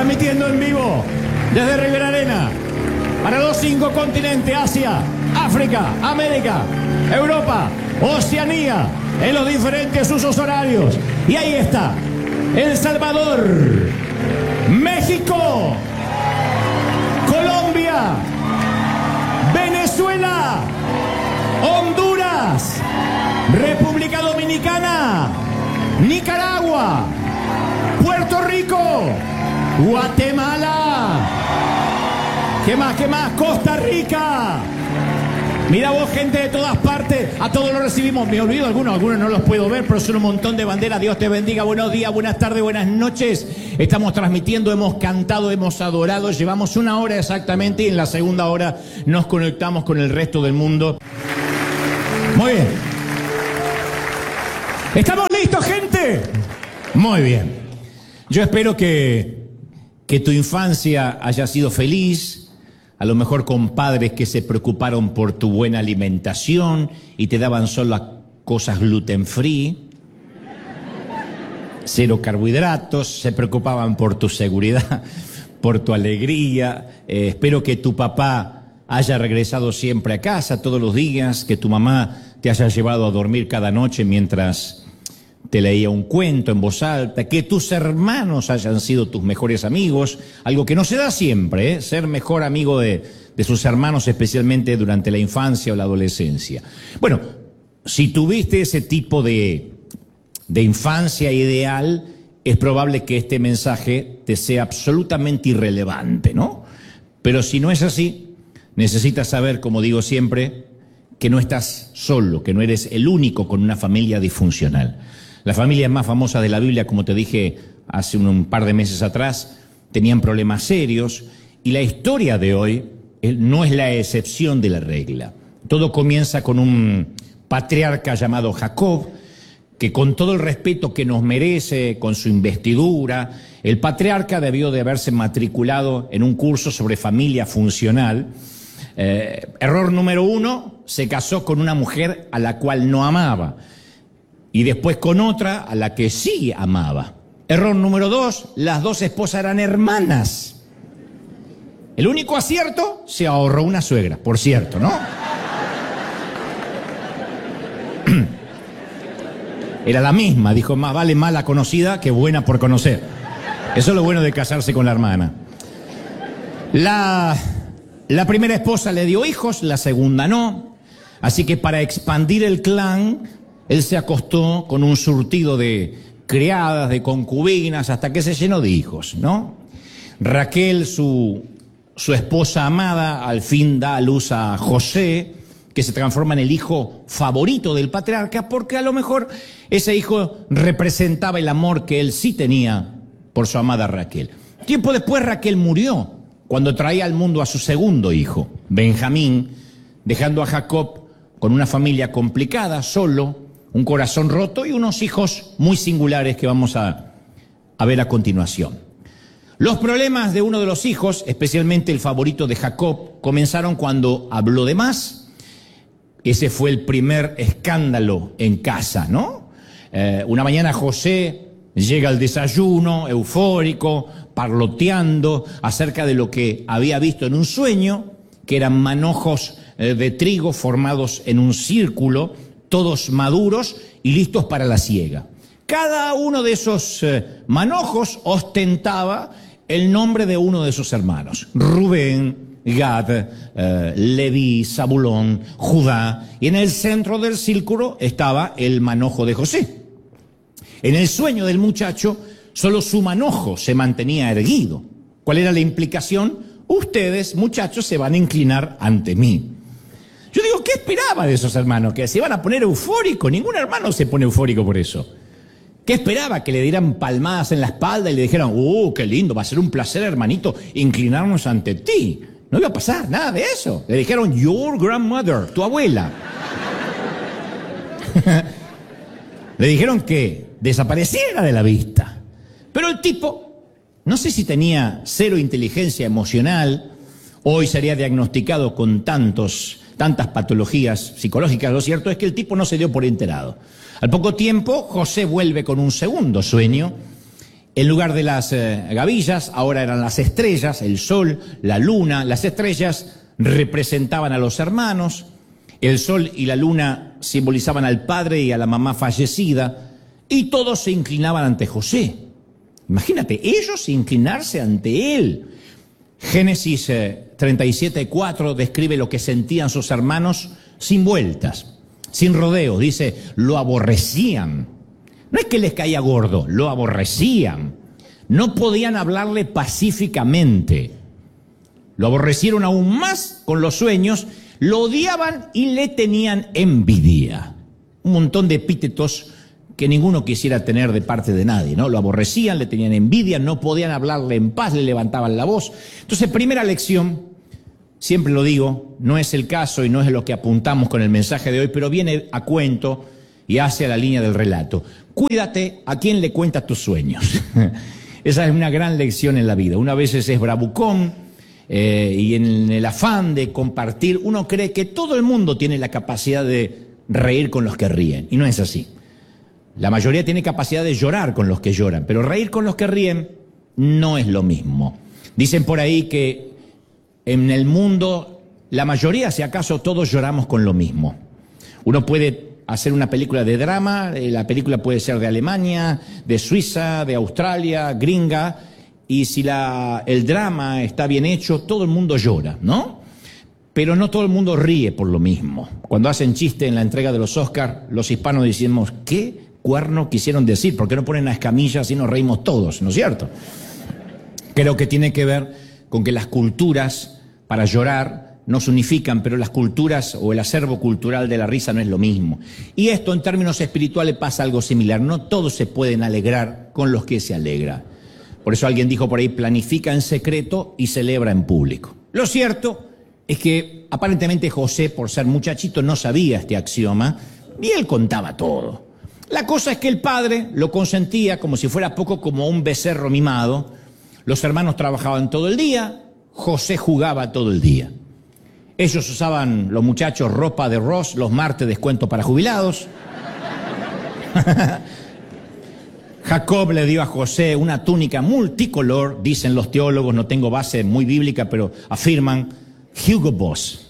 transmitiendo en vivo desde Rivera Arena para los 5 continentes: Asia, África, América, Europa, Oceanía, en los diferentes usos horarios. Y ahí está: El Salvador, México, Colombia, Venezuela, Honduras, República Dominicana, Nicaragua, Puerto Rico, Guatemala. ¿Qué más? ¿Qué más? Costa Rica. Mira vos, gente de todas partes. A todos los recibimos. Me olvido algunos no los puedo ver, pero son un montón de banderas. Dios te bendiga. Buenos días, buenas tardes, buenas noches. Estamos transmitiendo, hemos cantado, hemos adorado. Llevamos 1 hora exactamente y en la segunda hora nos conectamos con el resto del mundo. Muy bien. ¿Estamos listos, gente? Muy bien. Yo espero que tu infancia haya sido feliz. A lo mejor con padres que se preocuparon por tu buena alimentación y te daban solo cosas gluten free, 0 carbohidratos, se preocupaban por tu seguridad, por tu alegría. Espero que tu papá haya regresado siempre a casa todos los días, que tu mamá te haya llevado a dormir cada noche mientras te leía un cuento en voz alta, que tus hermanos hayan sido tus mejores amigos, algo que no se da siempre, ser mejor amigo de sus hermanos, especialmente durante la infancia o la adolescencia. Bueno, si tuviste ese tipo de infancia ideal, es probable que este mensaje te sea absolutamente irrelevante, ¿no? Pero si no es así, necesitas saber, como digo siempre, que no estás solo, que no eres el único con una familia disfuncional. Las familias más famosas de la Biblia, como te dije hace un par de meses atrás, tenían problemas serios, y la historia de hoy no es la excepción de la regla. Todo comienza con un patriarca llamado Jacob, que con todo el respeto que nos merece, con su investidura, el patriarca debió de haberse matriculado en un curso sobre familia funcional. Error número 1, se casó con una mujer a la cual no amaba. Y después con otra a la que sí amaba. Error número 2, las 2 esposas eran hermanas. El único acierto, se ahorró una suegra, por cierto, ¿no? Era la misma, dijo, más vale mala conocida que buena por conocer. Eso es lo bueno de casarse con la hermana. La primera esposa le dio hijos, la segunda no. Así que para expandir el clan, él se acostó con un surtido de criadas, de concubinas, hasta que se llenó de hijos, ¿no? Raquel, su esposa amada, al fin da a luz a José, que se transforma en el hijo favorito del patriarca, porque a lo mejor ese hijo representaba el amor que él sí tenía por su amada Raquel. Tiempo después Raquel murió, cuando traía al mundo a su segundo hijo, Benjamín, dejando a Jacob con una familia complicada, solo, un corazón roto y unos hijos muy singulares que vamos a ver a continuación. Los problemas de uno de los hijos, especialmente el favorito de Jacob, comenzaron cuando habló de más. Ese fue el primer escándalo en casa, ¿no? Una mañana José llega al desayuno, eufórico, parloteando acerca de lo que había visto en un sueño, que eran manojos de trigo formados en un círculo, todos maduros y listos para la siega. Cada uno de esos manojos ostentaba el nombre de uno de sus hermanos: Rubén, Gad, Leví, Zabulón, Judá, y en el centro del círculo estaba el manojo de José. En el sueño del muchacho, solo su manojo se mantenía erguido. ¿Cuál era la implicación? Ustedes, muchachos, se van a inclinar ante mí. Yo digo, ¿qué esperaba de esos hermanos? ¿Que se iban a poner eufóricos? Ningún hermano se pone eufórico por eso. ¿Qué esperaba? ¿Que le dieran palmadas en la espalda y le dijeran, qué lindo, va a ser un placer, hermanito, inclinarnos ante ti? No iba a pasar nada de eso. Le dijeron, your grandmother, tu abuela. Le dijeron que desapareciera de la vista. Pero el tipo, no sé si tenía 0 inteligencia emocional, hoy sería diagnosticado con tantas patologías psicológicas. Lo cierto es que el tipo no se dio por enterado. Al poco tiempo, José vuelve con un segundo sueño En lugar de las gavillas, ahora eran las estrellas, el sol, la luna. Las estrellas representaban a los hermanos, el sol y la luna simbolizaban al padre y a la mamá fallecida, y todos se inclinaban ante José. Imagínate, ellos inclinarse ante él. Génesis 37:4 describe lo que sentían sus hermanos sin vueltas, sin rodeos. Dice, lo aborrecían. No es que les caía gordo, lo aborrecían. No podían hablarle pacíficamente. Lo aborrecieron aún más con los sueños, lo odiaban y le tenían envidia. Un montón de epítetos que ninguno quisiera tener de parte de nadie, ¿no? Lo aborrecían, le tenían envidia, no podían hablarle en paz, le levantaban la voz. Entonces, primera lección, siempre lo digo, no es el caso y no es lo que apuntamos con el mensaje de hoy, pero viene a cuento y hacia la línea del relato. Cuídate a quién le cuentas tus sueños. Esa es una gran lección en la vida. Una vez es bravucón y en el afán de compartir, uno cree que todo el mundo tiene la capacidad de reír con los que ríen, y no es así. La mayoría tiene capacidad de llorar con los que lloran, pero reír con los que ríen no es lo mismo. Dicen por ahí que en el mundo, la mayoría, si acaso todos lloramos con lo mismo. Uno puede hacer una película de drama, la película puede ser de Alemania, de Suiza, de Australia, gringa, y si el drama está bien hecho, todo el mundo llora, ¿no? Pero no todo el mundo ríe por lo mismo. Cuando hacen chiste en la entrega de los Oscars, los hispanos decimos, ¿qué cuerno quisieron decir? ¿Por qué no ponen a Escamilla así nos reímos todos? ¿No es cierto? Creo que tiene que ver con que las culturas, para llorar, nos unifican, pero las culturas o el acervo cultural de la risa no es lo mismo. Y esto en términos espirituales pasa algo similar. No todos se pueden alegrar con los que se alegra. Por eso alguien dijo por ahí, planifica en secreto y celebra en público. Lo cierto es que aparentemente José, por ser muchachito, no sabía este axioma y él contaba todo. La cosa es que el padre lo consentía como si fuera poco, como un becerro mimado. Los hermanos trabajaban todo el día, José jugaba todo el día. Ellos usaban, los muchachos, ropa de Ross, los martes descuento para jubilados. Jacob le dio a José una túnica multicolor, dicen los teólogos, no tengo base muy bíblica, pero afirman, Hugo Boss.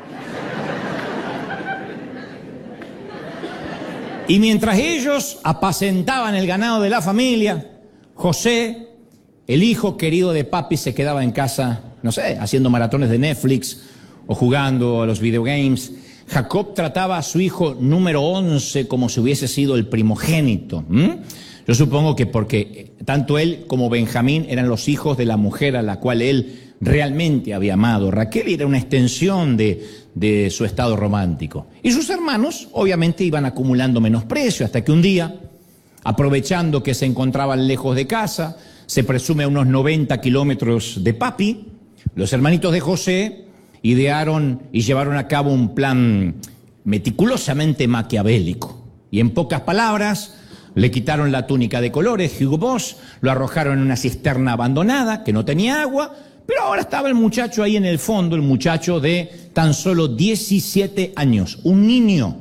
Y mientras ellos apacentaban el ganado de la familia, José, el hijo querido de papi, se quedaba en casa, no sé, haciendo maratones de Netflix o jugando a los videogames. Jacob trataba a su hijo número 11 como si hubiese sido el primogénito. Yo supongo que porque tanto él como Benjamín eran los hijos de la mujer a la cual él realmente había amado. Raquel era una extensión de su estado romántico. Y sus hermanos obviamente iban acumulando menosprecio hasta que un día, aprovechando que se encontraban lejos de casa, se presume a unos 90 kilómetros de papi, los hermanitos de José idearon y llevaron a cabo un plan meticulosamente maquiavélico. Y en pocas palabras, le quitaron la túnica de colores, Hugo Boss, lo arrojaron en una cisterna abandonada que no tenía agua, pero ahora estaba el muchacho ahí en el fondo, el muchacho de tan solo 17 años, un niño,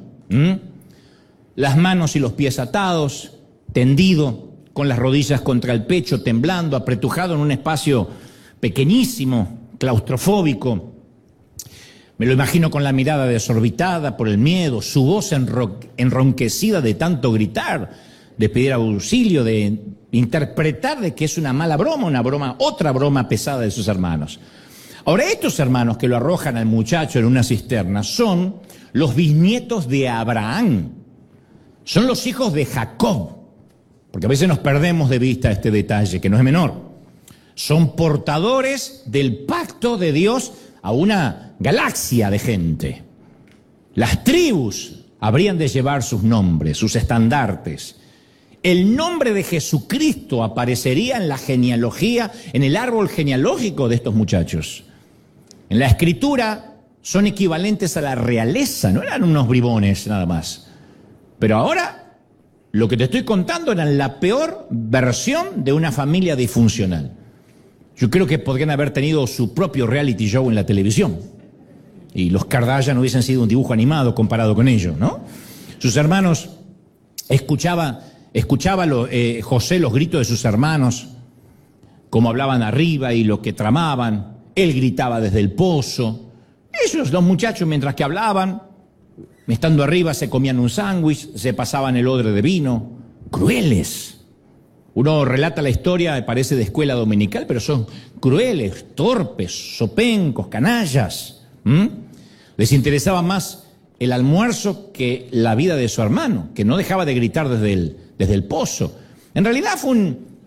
las manos y los pies atados, tendido, con las rodillas contra el pecho, temblando, apretujado en un espacio pequeñísimo, claustrofóbico. Me lo imagino con la mirada desorbitada por el miedo, su voz enronquecida de tanto gritar, de pedir auxilio, de interpretar de que es una mala broma, otra broma pesada de sus hermanos. Ahora, estos hermanos que lo arrojan al muchacho en una cisterna son los bisnietos de Abraham, son los hijos de Jacob, porque a veces nos perdemos de vista este detalle, que no es menor. Son portadores del pacto de Dios a una galaxia de gente. Las tribus habrían de llevar sus nombres, sus estandartes. El nombre de Jesucristo aparecería en la genealogía, en el árbol genealógico de estos muchachos. En la escritura son equivalentes a la realeza, no eran unos bribones nada más. Pero ahora, lo que te estoy contando era la peor versión de una familia disfuncional. Yo creo que podrían haber tenido su propio reality show en la televisión. Y los Kardashian hubiesen sido un dibujo animado comparado con ellos, ¿no? Sus hermanos escuchaban Escuchaba José los gritos de sus hermanos, cómo hablaban arriba y lo que tramaban. Él gritaba desde el pozo. Ellos, los muchachos, mientras que hablaban, estando arriba, se comían un sándwich, se pasaban el odre de vino. Crueles. Uno relata la historia, parece de escuela dominical, pero son crueles, torpes, zopencos, canallas. Les interesaba más el almuerzo que la vida de su hermano, que no dejaba de gritar desde el pozo. En realidad fue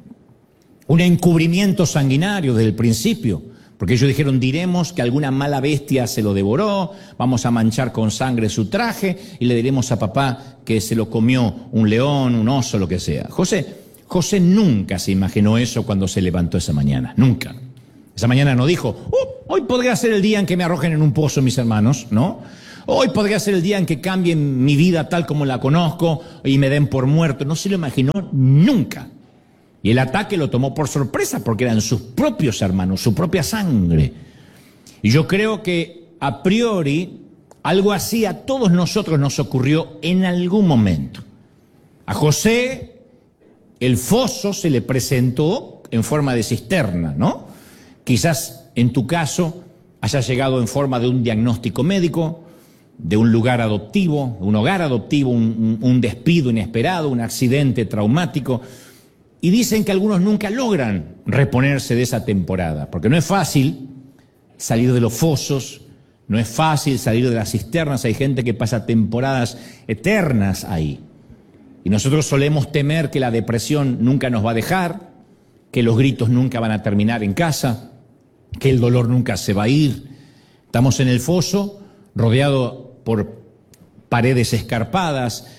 un encubrimiento sanguinario desde el principio, porque ellos dijeron, diremos que alguna mala bestia se lo devoró, vamos a manchar con sangre su traje y le diremos a papá que se lo comió un león, un oso, lo que sea. José nunca se imaginó eso cuando se levantó esa mañana, nunca. Esa mañana no dijo, hoy podría ser el día en que me arrojen en un pozo mis hermanos, ¿no? Hoy podría ser el día en que cambien mi vida tal como la conozco y me den por muerto. No se lo imaginó nunca. Y el ataque lo tomó por sorpresa porque eran sus propios hermanos, su propia sangre. Y yo creo que a priori algo así a todos nosotros nos ocurrió en algún momento. A José el foso se le presentó en forma de cisterna, ¿no? Quizás en tu caso haya llegado en forma de un diagnóstico médico, de un lugar adoptivo, un hogar adoptivo, un despido inesperado, un accidente traumático. Y dicen que algunos nunca logran reponerse de esa temporada, porque no es fácil salir de los fosos, no es fácil salir de las cisternas. Hay gente que pasa temporadas eternas ahí. Y nosotros solemos temer que la depresión nunca nos va a dejar, que los gritos nunca van a terminar en casa, que el dolor nunca se va a ir. Estamos en el foso, rodeado por paredes escarpadas,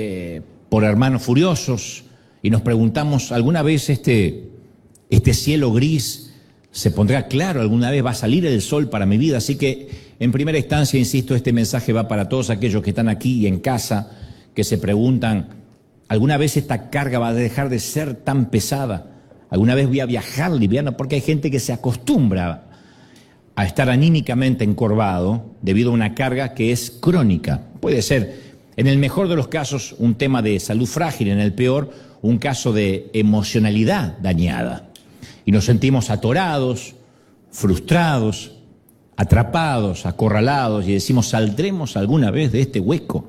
por hermanos furiosos, y nos preguntamos, ¿alguna vez este cielo gris se pondrá claro? ¿Alguna vez va a salir el sol para mi vida? Así que, en primera instancia, insisto, este mensaje va para todos aquellos que están aquí y en casa, que se preguntan, ¿alguna vez esta carga va a dejar de ser tan pesada? ¿Alguna vez voy a viajar liviano? Porque hay gente que se acostumbra a estar anímicamente encorvado debido a una carga que es crónica. Puede ser, en el mejor de los casos, un tema de salud frágil, en el peor, un caso de emocionalidad dañada. Y nos sentimos atorados, frustrados, atrapados, acorralados, y decimos, ¿saldremos alguna vez de este hueco?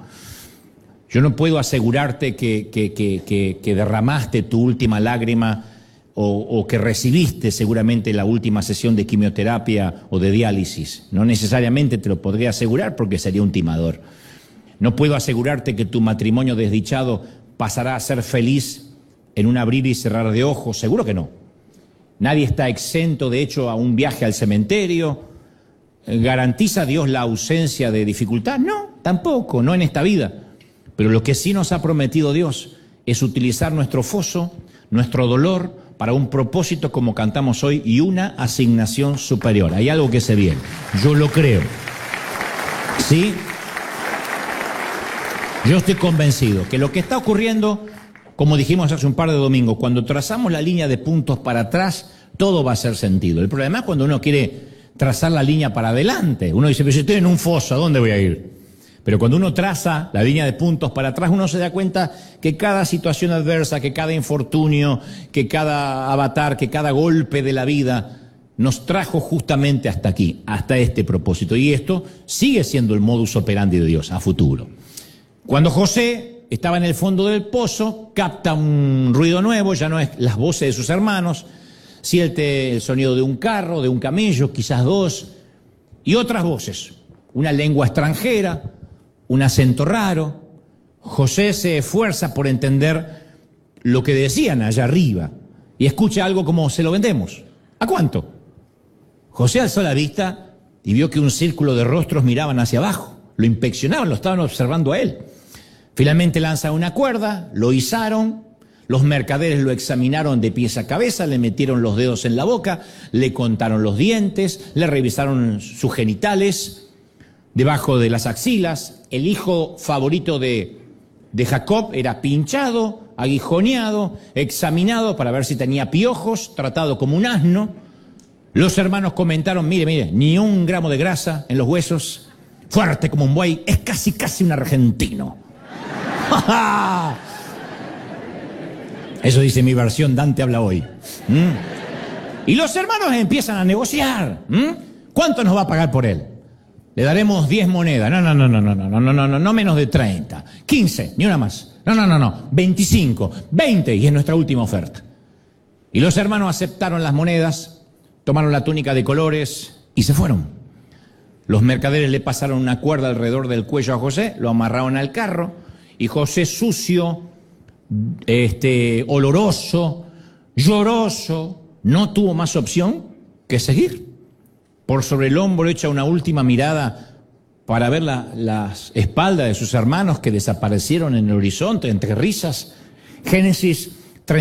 Yo no puedo asegurarte que derramaste tu última lágrima o que recibiste seguramente la última sesión de quimioterapia o de diálisis. No necesariamente te lo podría asegurar porque sería un timador. No puedo asegurarte que tu matrimonio desdichado pasará a ser feliz en un abrir y cerrar de ojos. Seguro que no. Nadie está exento, de hecho, a un viaje al cementerio. ¿Garantiza Dios la ausencia de dificultad? No, tampoco, no en esta vida. Pero lo que sí nos ha prometido Dios es utilizar nuestro foso, nuestro dolor, para un propósito como cantamos hoy y una asignación superior. Hay algo que se viene. Yo lo creo. ¿Sí? Yo estoy convencido que lo que está ocurriendo, como dijimos hace un par de domingos, cuando trazamos la línea de puntos para atrás, todo va a hacer sentido. El problema es cuando uno quiere trazar la línea para adelante. Uno dice, pero si estoy en un foso, ¿a dónde voy a ir? Pero cuando uno traza la línea de puntos para atrás, uno se da cuenta que cada situación adversa, que cada infortunio, que cada avatar, que cada golpe de la vida nos trajo justamente hasta aquí, hasta este propósito. Y esto sigue siendo el modus operandi de Dios a futuro. Cuando José estaba en el fondo del pozo, capta un ruido nuevo, ya no es las voces de sus hermanos, siente el sonido de un carro, de un camello, quizás dos, y otras voces, una lengua extranjera, un acento raro. José se esfuerza por entender lo que decían allá arriba y escucha algo como, se lo vendemos. ¿A cuánto? José alzó la vista y vio que un círculo de rostros miraban hacia abajo, lo inspeccionaban, lo estaban observando a él. Finalmente lanza una cuerda, lo izaron, los mercaderes lo examinaron de pies a cabeza, le metieron los dedos en la boca, le contaron los dientes, le revisaron sus genitales, debajo de las axilas. El hijo favorito de Jacob era pinchado, aguijoneado, examinado para ver si tenía piojos, tratado como un asno. Los hermanos comentaron, mire, ni un gramo de grasa en los huesos, fuerte como un buey, es casi un argentino. Eso dice mi versión, Dante habla hoy. Y los hermanos empiezan a negociar. ¿Cuánto nos va a pagar por él? Le daremos 10 monedas. No menos de 30. 15, ni una más. No. 25, 20 y es nuestra última oferta. Y los hermanos aceptaron las monedas, tomaron la túnica de colores y se fueron. Los mercaderes le pasaron una cuerda alrededor del cuello a José, lo amarraron al carro y José, sucio, oloroso, lloroso, no tuvo más opción que seguir. Por sobre el hombro echa una última mirada para ver las espaldas de sus hermanos que desaparecieron en el horizonte entre risas. Génesis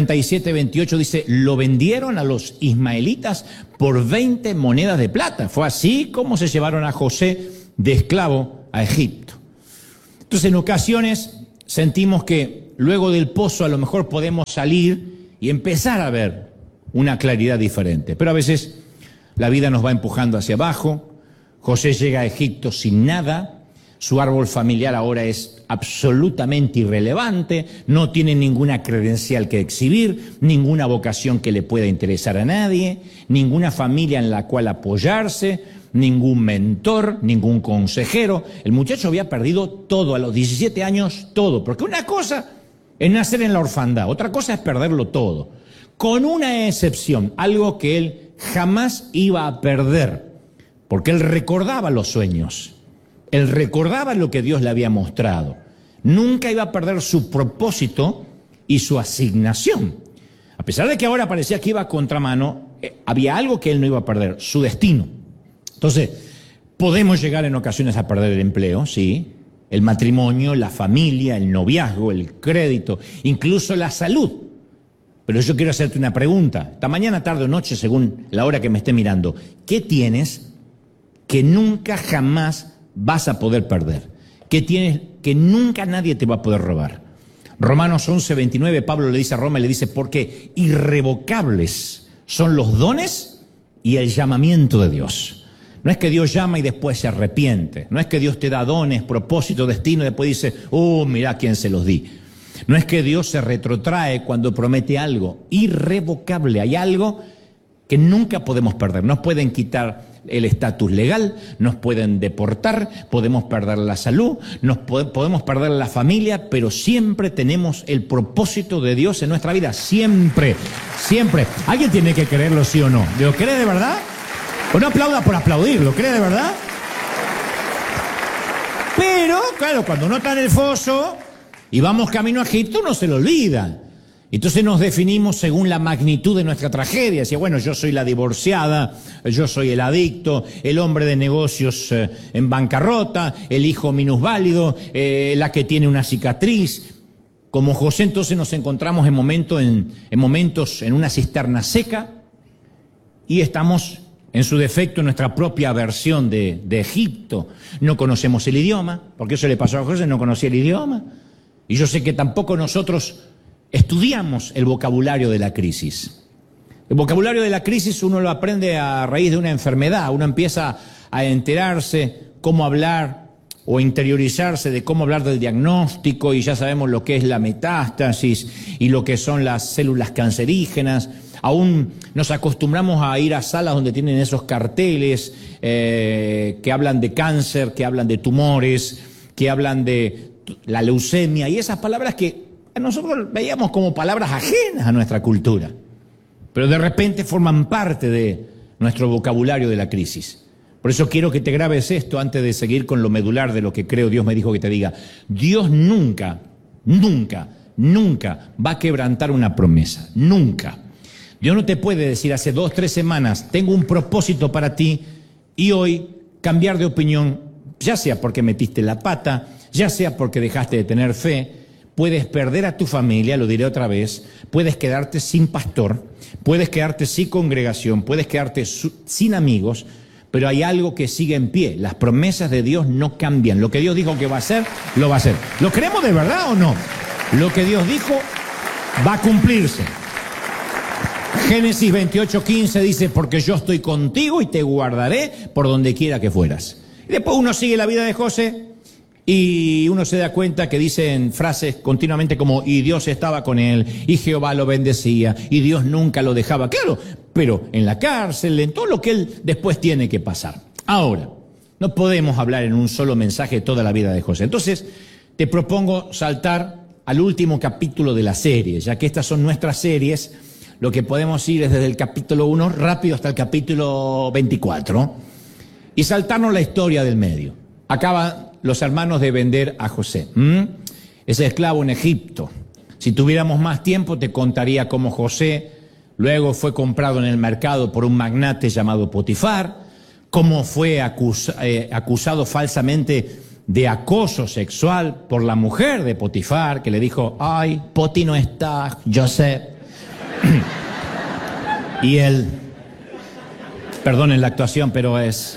37:28 dice, lo vendieron a los ismaelitas por 20 monedas de plata. Fue así como se llevaron a José de esclavo a Egipto. Entonces, en ocasiones sentimos que luego del pozo a lo mejor podemos salir y empezar a ver una claridad diferente. Pero a veces la vida nos va empujando hacia abajo. José llega a Egipto sin nada. Su árbol familiar ahora es absolutamente irrelevante, no tiene ninguna credencial que exhibir, ninguna vocación que le pueda interesar a nadie, ninguna familia en la cual apoyarse, ningún mentor, ningún consejero. El muchacho había perdido todo, a los 17 años, todo. Porque una cosa es nacer en la orfandad, otra cosa es perderlo todo. Con una excepción, algo que él jamás iba a perder, porque él recordaba los sueños. Él recordaba lo que Dios le había mostrado. Nunca iba a perder su propósito y su asignación. A pesar de que ahora parecía que iba a contramano, había algo que él no iba a perder, su destino. Entonces, podemos llegar en ocasiones a perder el empleo, sí, el matrimonio, la familia, el noviazgo, el crédito, incluso la salud. Pero yo quiero hacerte una pregunta. Esta mañana, tarde o noche, según la hora que me esté mirando, ¿qué tienes que nunca jamás vas a poder perder? ¿Qué tienes que nunca nadie te va a poder robar? Romanos 11:29, Pablo le dice a Roma, le dice, porque irrevocables son los dones y el llamamiento de Dios. No es que Dios llama y después se arrepiente. No es que Dios te da dones, propósito, destino y después dice, mirá quién se los di. No es que Dios se retrotrae cuando promete algo. Irrevocable. Hay algo que nunca podemos perder. Nos pueden quitar el estatus legal, nos pueden deportar, podemos perder la salud, podemos perder la familia, pero siempre tenemos el propósito de Dios en nuestra vida. Siempre, siempre. ¿Alguien tiene que creerlo, sí o no? ¿Lo cree de verdad? O no aplauda por aplaudir, ¿lo cree de verdad? Pero, claro, cuando uno está en el foso y vamos camino a Egipto, no se lo olvida. Entonces nos definimos según la magnitud de nuestra tragedia. Decía, bueno, yo soy la divorciada, yo soy el adicto, el hombre de negocios en bancarrota, el hijo minusválido, la que tiene una cicatriz. Como José, entonces nos encontramos en momentos en una cisterna seca y estamos, en su defecto, en nuestra propia versión de Egipto. No conocemos el idioma, porque eso le pasó a José, no conocía el idioma. Y yo sé que tampoco nosotros estudiamos el vocabulario de la crisis. El vocabulario de la crisis uno lo aprende a raíz de una enfermedad. Uno empieza a enterarse cómo hablar o interiorizarse de cómo hablar del diagnóstico y ya sabemos lo que es la metástasis y lo que son las células cancerígenas. Aún nos acostumbramos a ir a salas donde tienen esos carteles que hablan de cáncer, que hablan de tumores, que hablan de la leucemia y esas palabras que nosotros veíamos como palabras ajenas a nuestra cultura, pero de repente forman parte de nuestro vocabulario de la crisis. Por eso quiero que te grabes esto antes de seguir con lo medular de lo que creo Dios me dijo que te diga. Dios nunca va a quebrantar una promesa, nunca. Dios no te puede decir hace 2, 3 semanas, tengo un propósito para ti y hoy cambiar de opinión, ya sea porque metiste la pata, ya sea porque dejaste de tener fe. Puedes perder a tu familia, lo diré otra vez, puedes quedarte sin pastor, puedes quedarte sin congregación, puedes quedarte sin amigos, pero hay algo que sigue en pie. Las promesas de Dios no cambian. Lo que Dios dijo que va a hacer, lo va a hacer. ¿Lo creemos de verdad o no? Lo que Dios dijo va a cumplirse. Génesis 28:15 dice, porque yo estoy contigo y te guardaré por donde quiera que fueras. Y después uno sigue la vida de José Y uno se da cuenta que dicen frases continuamente como, y Dios estaba con él, y Jehová lo bendecía, y Dios nunca lo dejaba. Claro, pero en la cárcel, en todo lo que él después tiene que pasar. Ahora, no podemos hablar en un solo mensaje toda la vida de José. Entonces, te propongo saltar al último capítulo de la serie, ya que estas son nuestras series. Lo que podemos ir es desde el capítulo 1 rápido hasta el capítulo 24 y saltarnos la historia del medio. Acaban los hermanos de vender a José, ese esclavo en Egipto. Si tuviéramos más tiempo te contaría cómo José luego fue comprado en el mercado por un magnate llamado Potifar, cómo fue acusado falsamente de acoso sexual por la mujer de Potifar, que le dijo, ay, Poti no está, yo sé. Y él, perdonen la actuación, pero es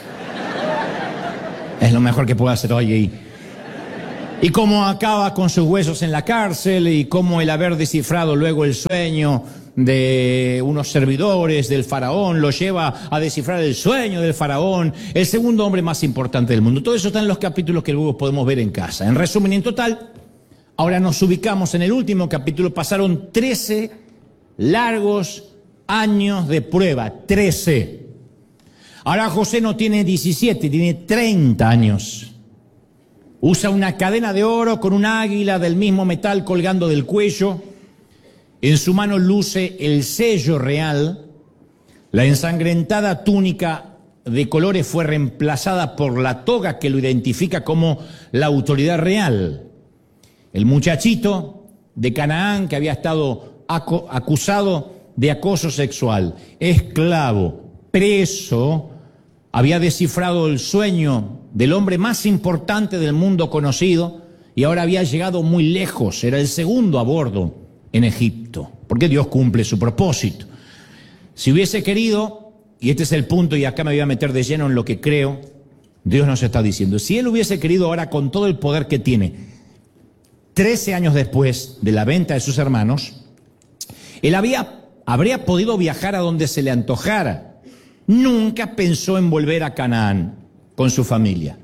lo mejor que puedo hacer hoy. Y cómo acaba con sus huesos en la cárcel, y cómo el haber descifrado luego el sueño de unos servidores del faraón lo lleva a descifrar el sueño del faraón, el segundo hombre más importante del mundo. Todo eso está en los capítulos que luego podemos ver en casa. En resumen y en total, ahora nos ubicamos en el último capítulo. Pasaron 13 largos años de prueba, 13. Ahora José no tiene 17, tiene 30 años. Usa una cadena de oro con un águila del mismo metal colgando del cuello. En su mano luce el sello real. La ensangrentada túnica de colores fue reemplazada por la toga que lo identifica como la autoridad real. El muchachito de Canaán que había estado acusado de acoso sexual, esclavo, preso, había descifrado el sueño del hombre más importante del mundo conocido y ahora había llegado muy lejos, era el segundo a bordo en Egipto, porque Dios cumple su propósito. Si hubiese querido, y este es el punto, y acá me voy a meter de lleno en lo que creo, Dios nos está diciendo, si Él hubiese querido ahora con todo el poder que tiene, 13 años después de la venta de sus hermanos, Él habría podido viajar a donde se le antojara. Nunca pensó en volver a Canaán con su familia.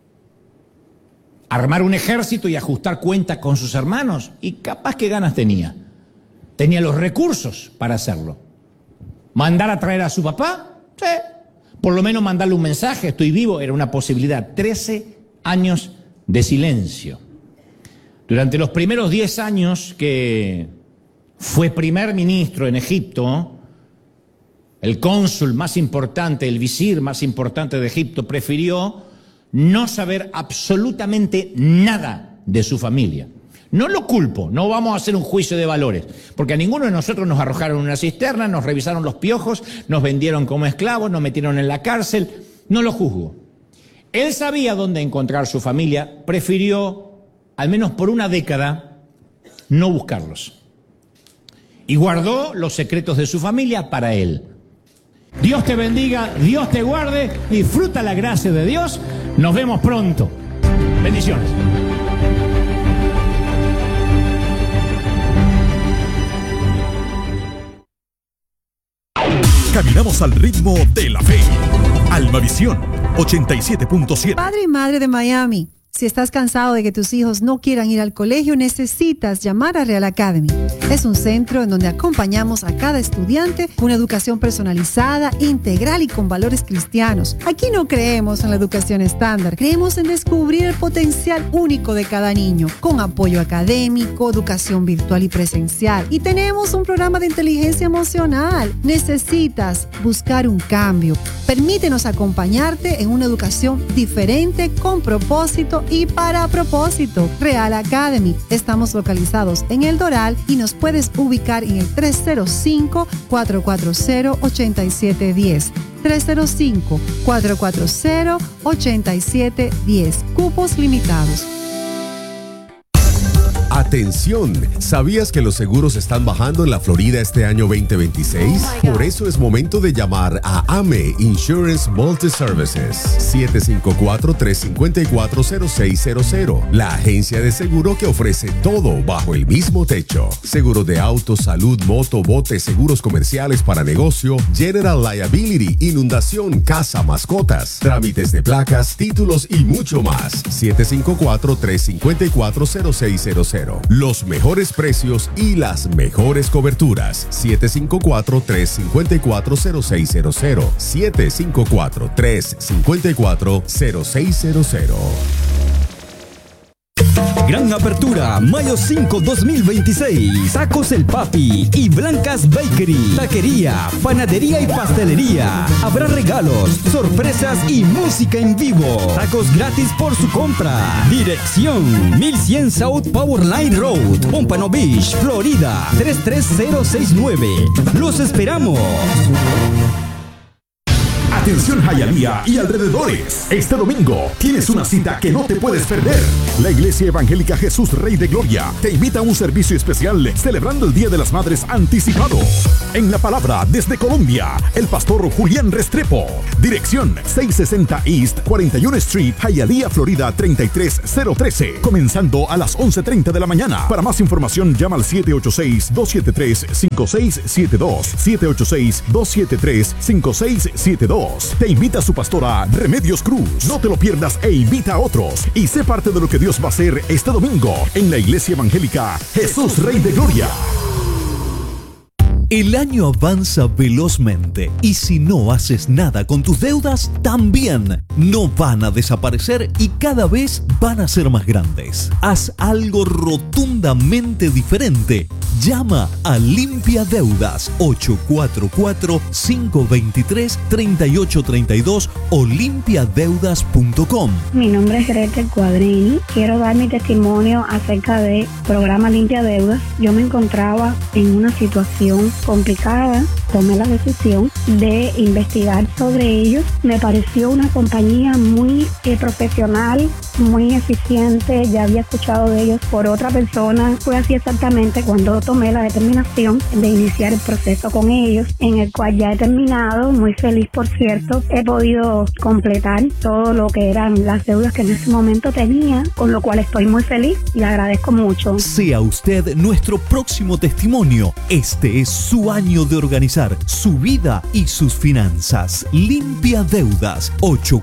Armar un ejército y ajustar cuentas con sus hermanos. Y capaz que ganas tenía. Tenía los recursos para hacerlo. ¿Mandar a traer a su papá? Sí. Por lo menos mandarle un mensaje, estoy vivo, era una posibilidad. 13 años de silencio. Durante los primeros 10 años que fue primer ministro en Egipto, el cónsul más importante, el visir más importante de Egipto, prefirió no saber absolutamente nada de su familia. No lo culpo, no vamos a hacer un juicio de valores, porque a ninguno de nosotros nos arrojaron en una cisterna, nos revisaron los piojos, nos vendieron como esclavos, nos metieron en la cárcel, no lo juzgo. Él sabía dónde encontrar su familia, prefirió, al menos por una década, no buscarlos. Y guardó los secretos de su familia para él. Dios te bendiga, Dios te guarde, disfruta la gracia de Dios. Nos vemos pronto. Bendiciones. Caminamos al ritmo de la fe. Almavisión 87.7. Padre y madre de Miami, si estás cansado de que tus hijos no quieran ir al colegio, necesitas llamar a Real Academy. Es un centro en donde acompañamos a cada estudiante con una educación personalizada, integral y con valores cristianos. Aquí no creemos en la educación estándar, creemos en descubrir el potencial único de cada niño, con apoyo académico, educación virtual y presencial. Y tenemos un programa de inteligencia emocional. Necesitas buscar un cambio. Permítenos acompañarte en una educación diferente, con propósito y para propósito. Real Academy. Estamos localizados en El Doral y nos puedes ubicar en el 305-440-8710. 305-440-8710. Cupos limitados. A Atención, ¿sabías que los seguros están bajando en la Florida este año 2026? Por eso es momento de llamar a AME Insurance Multi-Services 754-354-0600, la agencia de seguro que ofrece todo bajo el mismo techo. Seguro de auto, salud, moto, bote, seguros comerciales para negocio, general liability, inundación, casa, mascotas, trámites de placas, títulos y mucho más. 754-354-0600. Los mejores precios y las mejores coberturas. 754-354-0600. 754-354-0600. Gran apertura, mayo 5, 2026. Tacos El Papi y Blancas Bakery. Taquería, panadería y pastelería. Habrá regalos, sorpresas y música en vivo. Tacos gratis por su compra. Dirección: 1100 South Powerline Road, Pompano Beach, Florida, 33069. ¡Los esperamos! Atención Hialeah y alrededores. Este domingo tienes una cita que no te puedes perder. La Iglesia Evangélica Jesús Rey de Gloria te invita a un servicio especial celebrando el Día de las Madres anticipado. En la palabra desde Colombia, el pastor Julián Restrepo. Dirección: 660 East 41 Street, Hialeah, Florida 33013. Comenzando a las 11:30 de la mañana. Para más información llama al 786-273-5672. 786-273-5672. Te invita su pastora Remedios Cruz. No te lo pierdas e invita a otros y sé parte de lo que Dios va a hacer este domingo en la Iglesia Evangélica Jesús Rey de Gloria. El año avanza velozmente y si no haces nada con tus deudas, también no van a desaparecer y cada vez van a ser más grandes. Haz algo rotundamente diferente. Llama a Limpia Deudas 844-523-3832 o limpiadeudas.com. Mi nombre es Gretel Cuadrini. Quiero dar mi testimonio acerca del programa Limpia Deudas. Yo me encontraba en una situación complicada. Tomé la decisión de investigar sobre ellos. Me pareció una compañía muy profesional, muy eficiente. Ya había escuchado de ellos por otra persona. Fue así exactamente cuando tomé la determinación de iniciar el proceso con ellos, en el cual ya he terminado, muy feliz por cierto. He podido completar todo lo que eran las deudas que en ese momento tenía, con lo cual estoy muy feliz y le agradezco mucho. Sea usted nuestro próximo testimonio. Este es su año de organizar su vida y sus finanzas. Limpia Deudas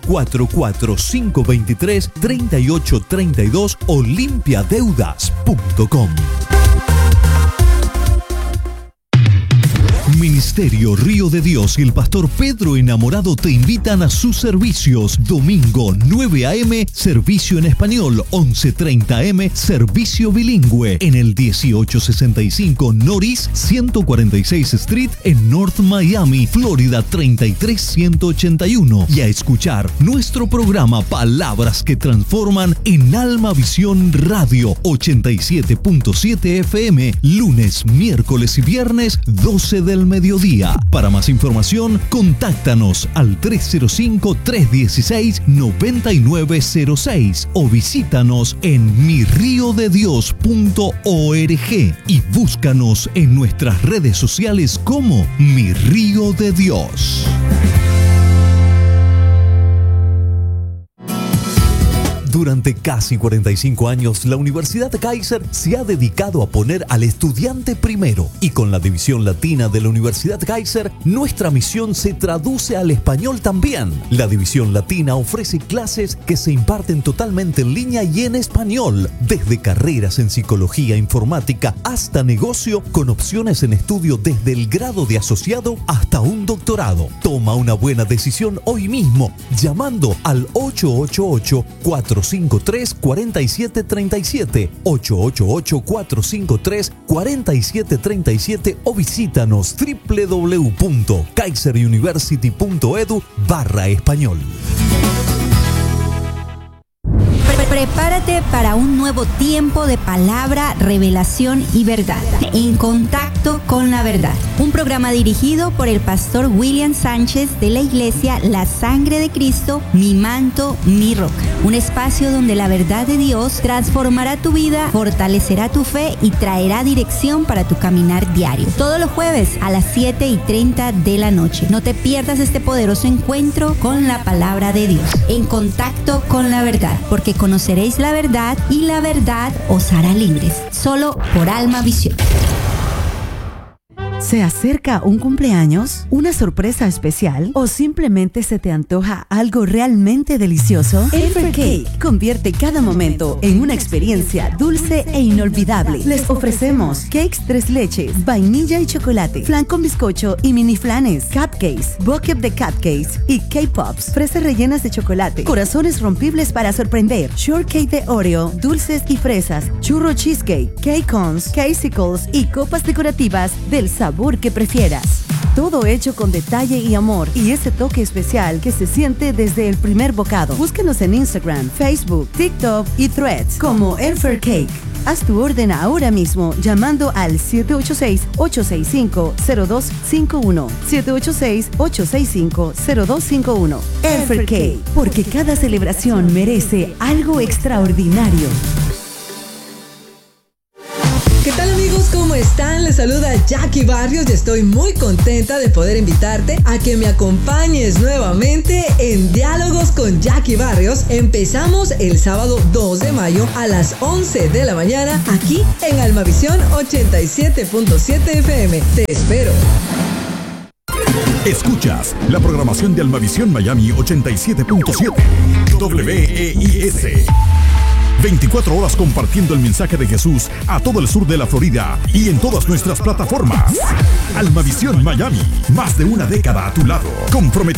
844-523-3832 o limpiadeudas.com. Ministerio Río de Dios y el pastor Pedro Enamorado te invitan a sus servicios. Domingo 9 a.m. servicio en español, 11:30 a.m. servicio bilingüe en el 1865 Norris 146 Street en North Miami, Florida 33181. Y a escuchar nuestro programa Palabras que Transforman en Alma Visión Radio 87.7 FM, lunes, miércoles y viernes 12 del mediodía. Para más información, contáctanos al 305-316-9906 o visítanos en mirriodedios.org y búscanos en nuestras redes sociales como Mi Río de Dios. Durante casi 45 años, la Universidad Kaiser se ha dedicado a poner al estudiante primero. Y con la división latina de la Universidad Kaiser, nuestra misión se traduce al español también. La división latina ofrece clases que se imparten totalmente en línea y en español, desde carreras en psicología informática hasta negocio, con opciones en estudio desde el grado de asociado hasta un doctorado. Toma una buena decisión hoy mismo, llamando al 888-453-4737, 888-453-4737 o visítanos www.kaiseruniversity.edu/español. Prepárate para un nuevo tiempo de palabra, revelación y verdad. En contacto con la verdad. Un programa dirigido por el pastor William Sánchez de la iglesia La Sangre de Cristo, Mi Manto, Mi Roca. Un espacio donde la verdad de Dios transformará tu vida, fortalecerá tu fe y traerá dirección para tu caminar diario. Todos los jueves a las 7:30 de la noche. No te pierdas este poderoso encuentro con la palabra de Dios. En contacto con la verdad, porque conoceréis la verdad y la verdad os hará libres. Solo por Alma Visión. ¿Se acerca un cumpleaños, una sorpresa especial o simplemente se te antoja algo realmente delicioso? Elfer Cake convierte cada momento en una experiencia dulce e inolvidable. Les ofrecemos cakes 3 leches, vainilla y chocolate, flan con bizcocho y mini flanes, cupcakes, bucket de cupcakes y K-Pops, fresas rellenas de chocolate, corazones rompibles para sorprender, shortcake de Oreo, dulces y fresas, churro cheesecake, cake cones, casicles y copas decorativas del sabor que prefieras. Todo hecho con detalle y amor y ese toque especial que se siente desde el primer bocado. Búscanos en Instagram, Facebook, TikTok y Threads como Elfer Cake. Haz tu orden ahora mismo llamando al 786-865-0251. 786-865-0251. Elfer Cake, porque cada celebración merece algo extraordinario. ¿Qué tal, amigos? ¿Cómo están? Les saluda Jackie Barrios y estoy muy contenta de poder invitarte a que me acompañes nuevamente en Diálogos con Jackie Barrios. Empezamos el sábado 2 de mayo a las 11 de la mañana aquí en Almavisión 87.7 FM. Te espero. Escuchas la programación de Almavisión Miami 87.7 WEIS. 24 horas compartiendo el mensaje de Jesús a todo el sur de la Florida y en todas nuestras plataformas. Almavisión Miami, más de una década a tu lado, comprometido